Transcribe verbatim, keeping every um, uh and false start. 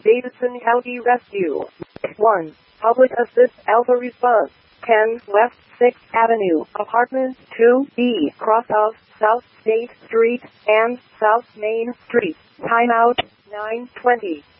Davidson County Rescue. one. Public Assist Alpha Response. ten West sixth Avenue, Apartment two B, cross of South State Street and South Main Street. Timeout, nine twenty.